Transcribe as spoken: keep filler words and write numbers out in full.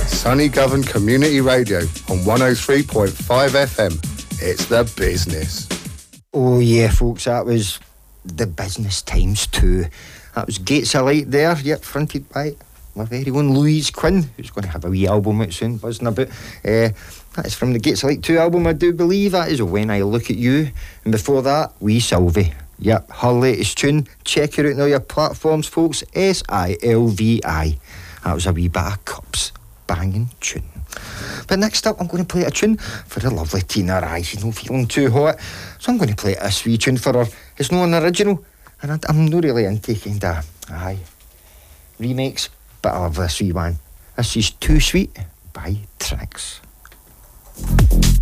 Sunny Govan Community Radio on one oh three point five F M. It's the business. Oh yeah, folks, that was the business times two. That was Gates of Light there, yep, fronted by my very own Louise Quinn, who's going to have a wee album out soon, buzzing about. Uh, that is from the Gates of Light two album, I do believe. That is When I Look at You. And before that, Wee Sylvie. Yep, her latest tune. Check her out on all your platforms, folks. S I L V I. That was a wee bit of Cups. Banging tune. But next up, I'm going to play a tune for the lovely Tina Rai. She's not feeling too hot, so I'm going to play a sweet tune for her. It's not an original, and I, I'm not really into kind of aye remakes, but I love this wee one. This is Too Sweet by Tracks.